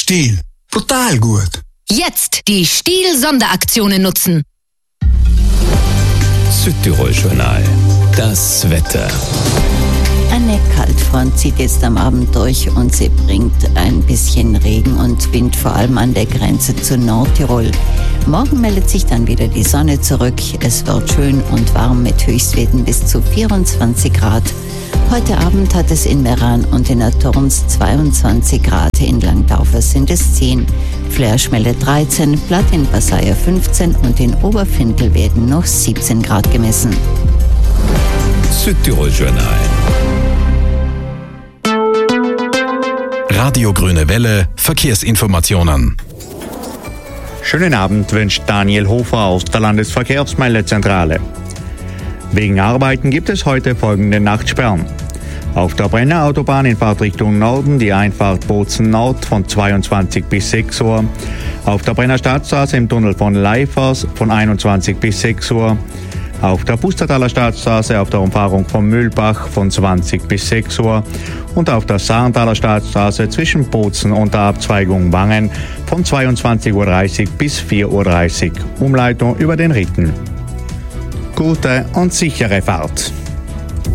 Stiel. Brutal gut. Jetzt die Stiel-Sonderaktionen nutzen. Südtirol-Journal. Das Wetter. Eine Kaltfront zieht jetzt am Abend durch und sie bringt ein bisschen Regen und Wind, vor allem an der Grenze zu Nordtirol. Morgen meldet sich dann wieder die Sonne zurück. Es wird schön und warm mit Höchstwerten bis zu 24 Grad. Heute Abend hat es in Meran und in der Turns 22 Grad, in Langtaufer sind es 10, Flerschmelle 13, Platt in Passaia 15 und in Oberfintel werden noch 17 Grad gemessen. Südtirol-Journal. Radio Grüne Welle, Verkehrsinformationen. Schönen Abend wünscht Daniel Hofer aus der Landesverkehrsmeldezentrale. Wegen Arbeiten gibt es heute folgende Nachtsperren. Auf der Brenner Autobahn in Fahrtrichtung Norden die Einfahrt Bozen Nord von 22 bis 6 Uhr. Auf der Brenner Stadtstraße im Tunnel von Leifers von 21 bis 6 Uhr. Auf der Pustertaler Stadtstraße auf der Umfahrung von Mühlbach von 20 bis 6 Uhr. Und auf der Sarntaler Stadtstraße zwischen Bozen und der Abzweigung Wangen von 22.30 Uhr bis 4.30 Uhr. Umleitung über den Ritten. Gute und sichere Fahrt.